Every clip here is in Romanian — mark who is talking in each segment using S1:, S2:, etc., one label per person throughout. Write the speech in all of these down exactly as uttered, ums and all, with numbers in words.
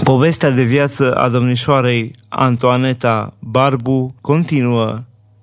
S1: Povestea de viață a domnișoarei Antoaneta Barbu continuă.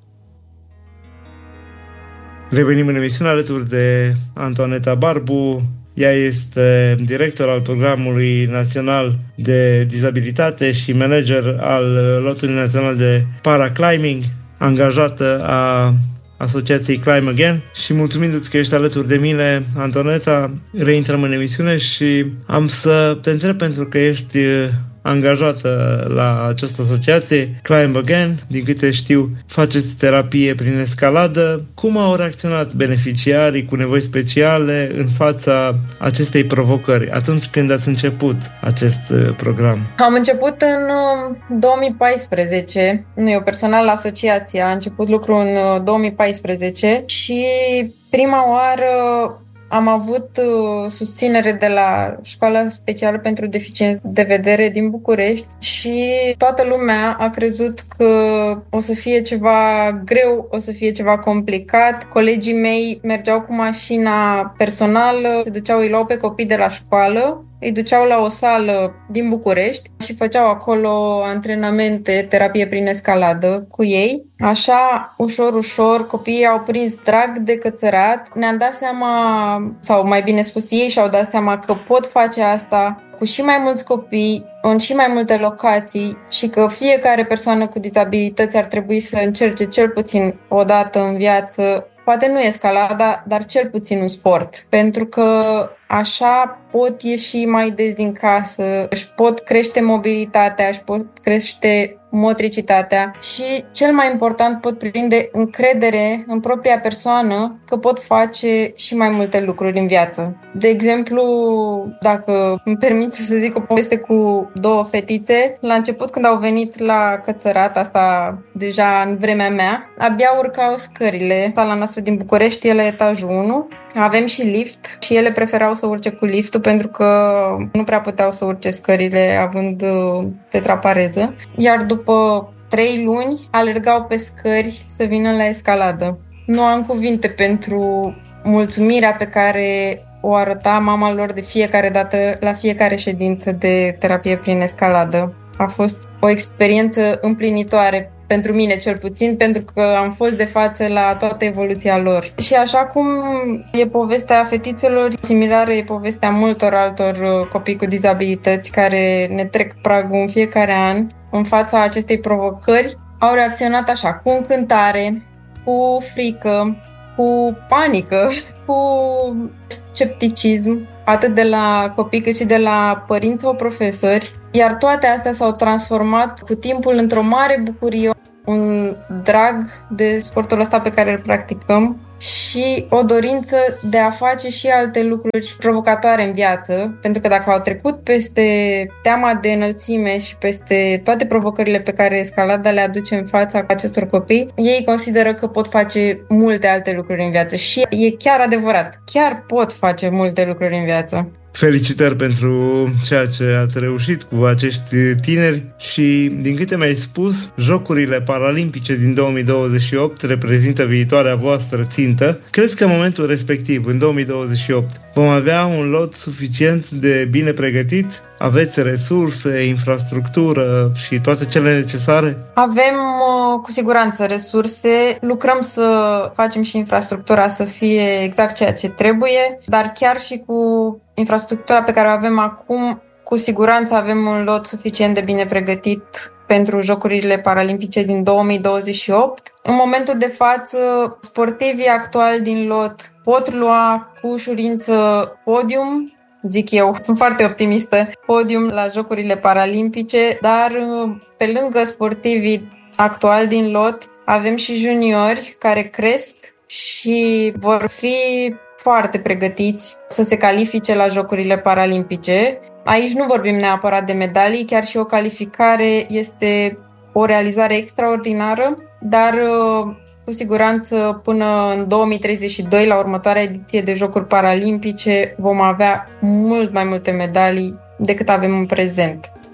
S1: Revenim în emisiune alături de Antoaneta Barbu. Ea este director al Programului Național de Dizabilitate și manager al Lotului Național de Paraclimbing, angajată a Asociației Climb Again, și mulțumindu-ți că ești alături de mine, Antoaneta, reintrăm în emisiune și am să te întreb, pentru că ești angajată la această asociație Climb Again, din câte știu, faceți terapie prin escaladă. Cum au reacționat beneficiarii cu nevoi speciale în fața acestei provocări, atunci când ați început acest program?
S2: Am început în două mii paisprezece, nu eu personal, asociația a început lucru în două mii paisprezece și prima oară am avut uh, susținere de la Școala Specială pentru Deficienți de Vedere din București și toată lumea a crezut că o să fie ceva greu, o să fie ceva complicat. Colegii mei mergeau cu mașina personală, se duceau, îi luau pe copii de la școală, îi duceau la o sală din București și făceau acolo antrenamente, terapie prin escaladă cu ei. Așa, ușor, ușor, copiii au prins drag de cățărat. Ne-am dat seama, sau mai bine spus, ei și-au dat seama că pot face asta cu și mai mulți copii, în și mai multe locații și că fiecare persoană cu dizabilități ar trebui să încerce cel puțin o dată în viață, poate nu escalada, dar cel puțin un sport. Pentru că așa pot ieși mai des din casă, își pot crește mobilitatea, își pot crește motricitatea și, cel mai important, pot prinde încredere în propria persoană că pot face și mai multe lucruri în viață. De exemplu, dacă îmi permiți să zic o poveste cu două fetițe, la început, când au venit la cățărat, asta deja în vremea mea, abia urcau scările. Sala noastră din București e la etajul unu, avem și lift și ele preferau să urce cu liftul pentru că nu prea puteau să urce scările având tetrapareză. Iar după trei luni alergau pe scări să vină la escaladă. Nu am cuvinte pentru mulțumirea pe care o arăta mama lor de fiecare dată la fiecare ședință de terapie prin escaladă. A fost o experiență împlinitoare pentru mine, cel puțin, pentru că am fost de față la toată evoluția lor. Și așa cum e povestea fetițelor, similară e povestea multor altor copii cu dizabilități care ne trec pragul în fiecare an în fața acestei provocări. Au reacționat așa, cu încântare, cu frică, cu panică, cu scepticism, atât de la copii cât și de la părinți sau profesori, iar toate astea s-au transformat cu timpul într-o mare bucurie, un drag de sportul ăsta pe care îl practicăm și o dorință de a face și alte lucruri provocatoare în viață, pentru că dacă au trecut peste teama de înălțime și peste toate provocările pe care escalada le aduce în fața acestor copii, ei consideră că pot face multe alte lucruri în viață și e chiar adevărat, chiar pot face multe lucruri în viață.
S1: Felicitări pentru ceea ce ați reușit cu acești tineri și, din câte mi-ai spus, Jocurile Paralimpice din două mii douăzeci și opt reprezintă viitoarea voastră țintă. Crezi că în momentul respectiv, în două mii douăzeci și opt, vom avea un lot suficient de bine pregătit? Aveți resurse, infrastructură și toate cele necesare?
S2: Avem cu siguranță resurse, lucrăm să facem și infrastructura să fie exact ceea ce trebuie, dar chiar și cu infrastructura pe care o avem acum, cu siguranță avem un lot suficient de bine pregătit pentru Jocurile Paralimpice din două mii douăzeci și opt. În momentul de față, sportivii actuali din lot pot lua cu ușurință podium, zic eu, sunt foarte optimistă, podium la Jocurile Paralimpice, dar pe lângă sportivii actuali din lot, avem și juniori care cresc și vor fi foarte pregătiți să se califice la Jocurile Paralimpice. Aici nu vorbim neapărat de medalii, chiar și o calificare este o realizare extraordinară, dar cu siguranță până în două mii treizeci și doi, la următoarea ediție de Jocuri Paralimpice, vom avea mult mai multe medalii decât avem în prezent.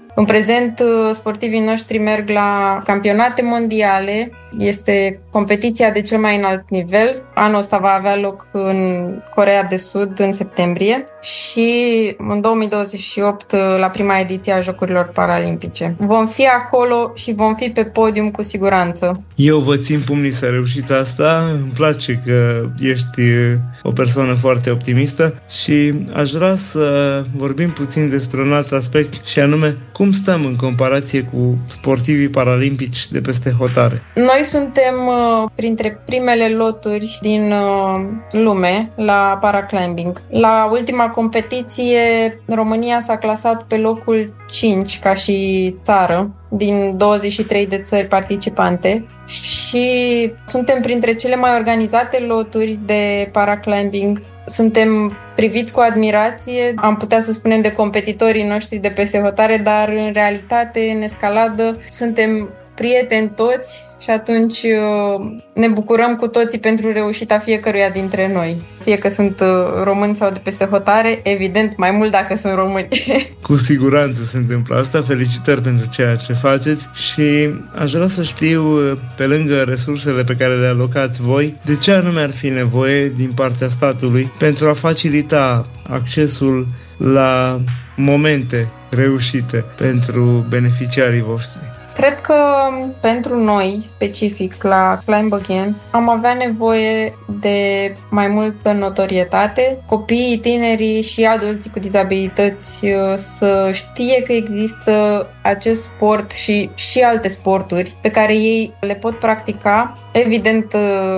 S2: În prezent, sportivii noștri merg la campionate mondiale. Este competiția de cel mai înalt nivel. Anul ăsta va avea loc în Coreea de Sud în septembrie și în două mii douăzeci și opt la prima ediție a Jocurilor Paralimpice. Vom fi acolo și vom fi pe podium cu siguranță.
S1: Eu vă țin pumnii să reușiți asta. Îmi place că ești o persoană foarte optimistă și aș vrea să vorbim puțin despre un alt aspect și anume cum stăm în comparație cu sportivii paralimpici de peste hotare.
S2: Noi suntem uh, printre primele loturi din uh, lume la paraclimbing. La ultima competiție, România s-a clasat pe locul cinci ca și țară din douăzeci și trei de țări participante și suntem printre cele mai organizate loturi de paraclimbing. Suntem priviți cu admirație, am putea să spunem, de competitorii noștri de peste hotare, dar în realitate, în escaladă, suntem prieteni toți și atunci ne bucurăm cu toții pentru reușita fiecăruia dintre noi. Fie că sunt români sau de peste hotare, evident, mai mult dacă sunt români.
S1: Cu siguranță se întâmplă asta. Felicitări pentru ceea ce faceți și aș vrea să știu, pe lângă resursele pe care le alocați voi, de ce anume ar fi nevoie din partea statului pentru a facilita accesul la momente reușite pentru beneficiarii voștri.
S2: Cred că pentru noi, specific la Climb Again, am avea nevoie de mai multă notorietate. Copiii, tinerii și adulții cu dizabilități să știe că există acest sport și, și alte sporturi pe care ei le pot practica. Evident,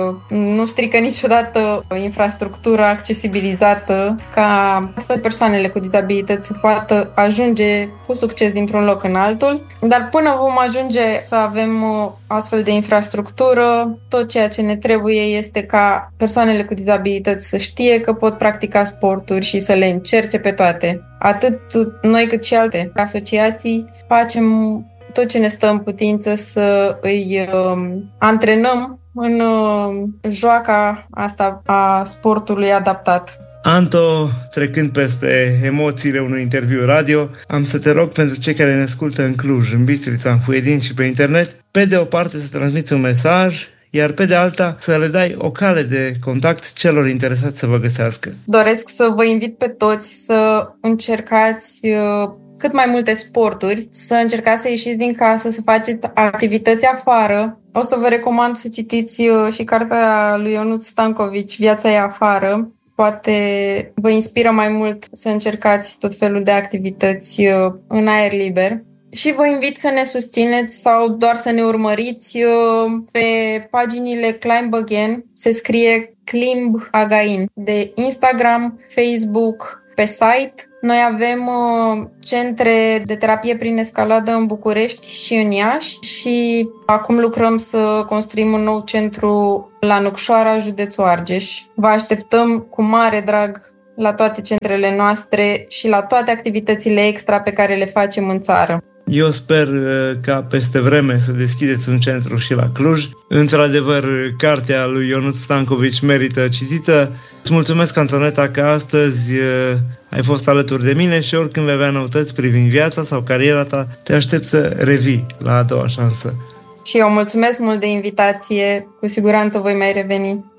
S2: nu strică niciodată infrastructura accesibilizată ca persoanele cu dizabilități să poată ajunge cu succes dintr-un loc în altul. Dar până vom ajunge să avem o astfel de infrastructură, tot ceea ce ne trebuie este ca persoanele cu dizabilități să știe că pot practica sporturi și să le încerce pe toate. Atât noi cât și alte asociații facem tot ce ne stă în putință să îi uh, antrenăm în uh, joaca asta a sportului adaptat.
S1: Anto, trecând peste emoțiile unui interviu radio, am să te rog pentru cei care ne ascultă în Cluj, în Bistrița, în Huedin și pe internet, pe de o parte să transmiți un mesaj, iar pe de alta să le dai o cale de contact celor interesați să vă găsească.
S2: Doresc să vă invit pe toți să încercați uh, cât mai multe sporturi, să încercați să ieșiți din casă, să faceți activități afară. O să vă recomand să citiți uh, și cartea lui Ionuț Stankovici, Viața e afară. Poate vă inspiră mai mult să încercați tot felul de activități uh, în aer liber. Și vă invit să ne susțineți sau doar să ne urmăriți uh, pe paginile Climb Again. Se scrie Climb Again de Instagram, Facebook, pe site. Noi avem uh, centre de terapie prin escaladă în București și în Iași și acum lucrăm să construim un nou centru la Nucșoara, județul Argeș. Vă așteptăm cu mare drag la toate centrele noastre și la toate activitățile extra pe care le facem în țară.
S1: Eu sper ca peste vreme să deschideți un centru și la Cluj. Într-adevăr, cartea lui Ionuț Stankovici merită citită. Îți mulțumesc, Antoneta, că astăzi ai fost alături de mine și oricând vei avea noutăți privind viața sau cariera ta, te aștept să revii la a doua șansă.
S2: Și eu mulțumesc mult de invitație, cu siguranță voi mai reveni.